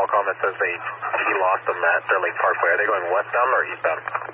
Qualcomm that says he lost them at Lake Parkway. Are they going westbound or eastbound?